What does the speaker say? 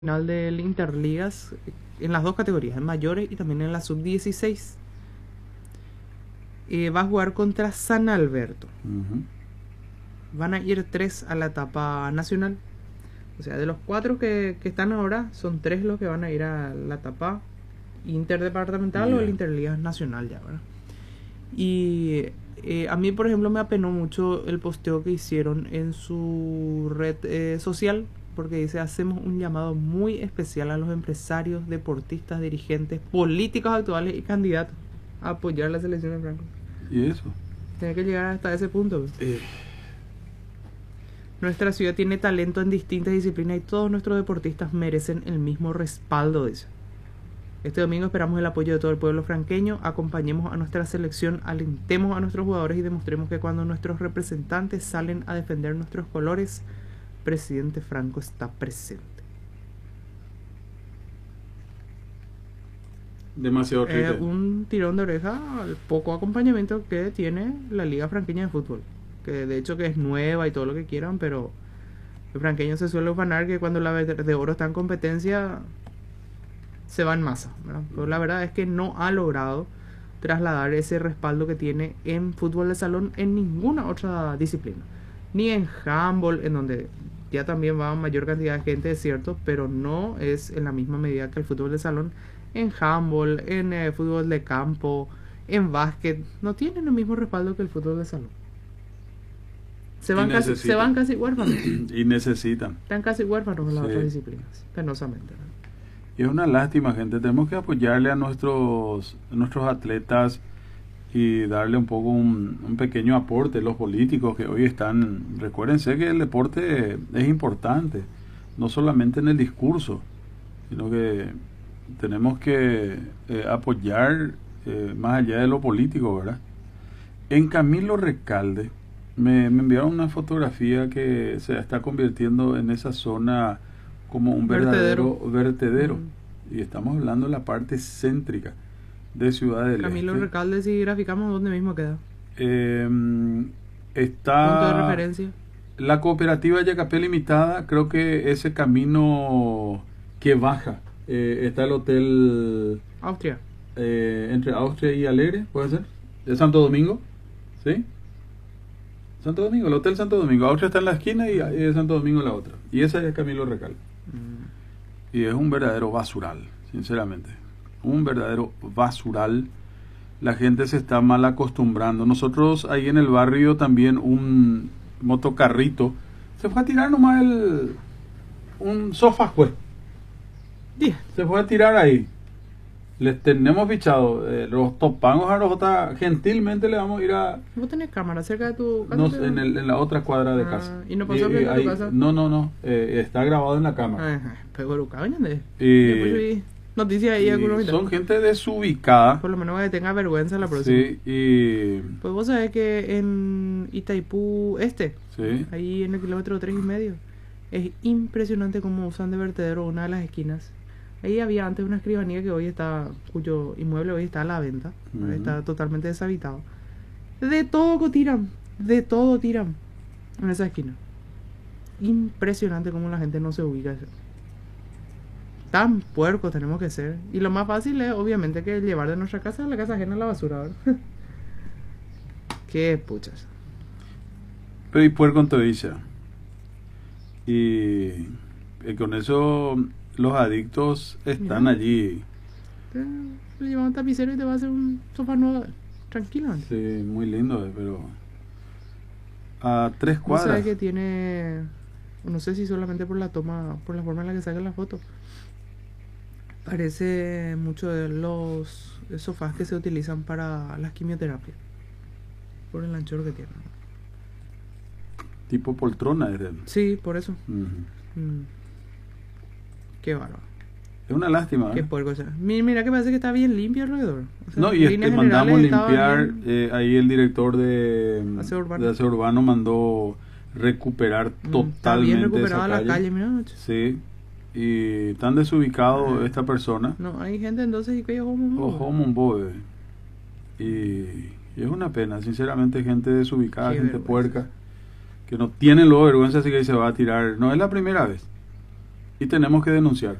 Final del Interligas en las dos categorías, en mayores y también en la sub-16. Va a jugar contra San Alberto. Van a ir 3 a la etapa nacional. O sea, de los 4 que están ahora, son 3 los que van a ir a la etapa interdepartamental o el Interligas nacional ya, ¿verdad? Y a mí, por ejemplo, me apenó mucho el posteo que hicieron en su red social, porque dice: hacemos un llamado muy especial a los empresarios, deportistas, dirigentes, políticos actuales y candidatos a apoyar la selección de Franco. ¿Y eso? Tiene que llegar hasta ese punto. Nuestra ciudad tiene talento en distintas disciplinas y todos nuestros deportistas merecen el mismo respaldo, dice. Este domingo esperamos el apoyo de todo el pueblo franqueño. Acompañemos a nuestra selección, alentemos a nuestros jugadores y demostremos que cuando nuestros representantes salen a defender nuestros colores, presidente Franco está presente. Demasiado triste. Un tirón de oreja al poco acompañamiento que tiene la Liga Franqueña de Fútbol, que de hecho que es nueva y todo lo que quieran, pero el franqueño se suele ufanar que cuando la de oro está en competencia se va en masa, ¿verdad? Pero la verdad es que no ha logrado trasladar ese respaldo que tiene en fútbol de salón en ninguna otra disciplina, ni en handball, en donde ya también va mayor cantidad de gente, es cierto, pero no es en la misma medida que el fútbol de salón. En handball, en fútbol de campo, en básquet, no tienen el mismo respaldo que el fútbol de salón. Se van casi huérfanos. Y necesitan. Están casi huérfanos en las otras disciplinas, penosamente, ¿no? Y es una lástima, gente. Tenemos que apoyarle a nuestros atletas y darle un poco un pequeño aporte. Los políticos que hoy están, recuérdense que el deporte es importante, no solamente en el discurso, sino que tenemos que apoyar más allá de lo político, ¿verdad? En Camilo Recalde me enviaron una fotografía que se está convirtiendo en esa zona como un verdadero vertedero. Y estamos hablando de la parte céntrica de Ciudad del Camilo Este. Recalde, si graficamos, ¿dónde mismo queda? Está punto de referencia. La cooperativa Yacapé Limitada. Creo que ese camino que baja, está el hotel Austria, entre Austria y Alegre, puede ser, de Santo Domingo, ¿sí? Santo Domingo, el hotel Santo Domingo. Austria está en la esquina y Santo Domingo en la otra, y ese es Camilo Recalde. Y es un verdadero basural, sinceramente, un verdadero basural. La gente se está mal acostumbrando. Nosotros ahí en el barrio también un motocarrito se fue a tirar nomás un sofá, pues. Se fue a tirar ahí. Les tenemos fichado. Los topamos a nosotros. Gentilmente le vamos a ir a... ¿Vos tenés cámara cerca de tu casa? En la otra cuadra de casa. ¿Y no pasó frente a tu casa? No. Está grabado en la cámara. Pero noticias ahí algunos. Son gente desubicada. Por lo menos que tenga vergüenza la próxima. Sí, pues vos sabés que en Itaipú ahí en el kilómetro 3,5, es impresionante cómo usan de vertedero una de las esquinas. Ahí había antes una escribanía cuyo inmueble hoy está a la venta. Está totalmente deshabitado. De todo tiran en esa esquina. Impresionante cómo la gente no se ubica. Tan puercos tenemos que ser. Y lo más fácil es obviamente que llevar de nuestra casa a la casa ajena a la basura, ¿verdad? Qué puchas. Pero y puerco en todilla. Y con eso los adictos están allí. Le llevas un tapicero y te va a hacer un sofá nuevo tranquilamente. Sí, muy lindo, pero a 3 cuadras. ¿No sabes que tiene? No sé si solamente por la forma en la que saca la foto, parece mucho de los sofás que se utilizan para las quimioterapias, por el anchor que tiene. Tipo poltrona, Sí, por eso. Qué bárbaro. Es una lástima. Qué puerco. Mira que parece que está bien limpio alrededor. O sea, no, y mandamos limpiar. Ahí el director de Aseo Urbano mandó recuperar totalmente. Está bien recuperada la calle, mira. Sí. Y tan desubicado esta persona. No, hay gente entonces que es homombo. Y es una pena, sinceramente, gente desubicada, gente puerca, que no tiene luego vergüenza, así que se va a tirar. No es la primera vez. y tenemos que denunciar.